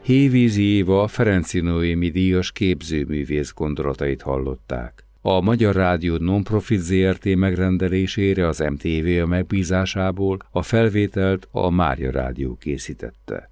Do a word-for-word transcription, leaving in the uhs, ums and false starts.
Hévízi Éva Ferenczy Noémi díjas képzőművész gondolatait hallották. A Magyar Rádió Nonprofit zé er té megrendelésére az em té vé a megbízásából a felvételt a Mária Rádió készítette.